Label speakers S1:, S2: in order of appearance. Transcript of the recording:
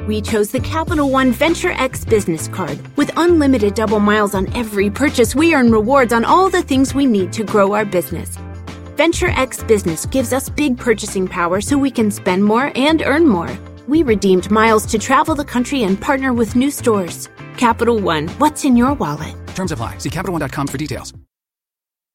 S1: We chose the Capital One Venture X business card. With unlimited double miles on every purchase, we earn rewards on all the things we need to grow our business. Venture X Business gives us big purchasing power so we can spend more and earn more. We redeemed miles to travel the country and partner with new stores. Capital One, what's in your wallet?
S2: Terms apply. See CapitalOne.com for details.